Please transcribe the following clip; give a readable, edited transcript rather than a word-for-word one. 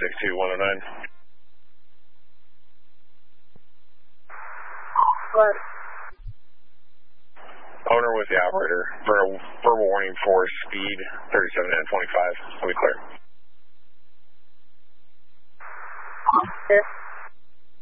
62109. What? Owner was the operator. Verbal warning for speed 37 and 25. We'll be clear. Okay.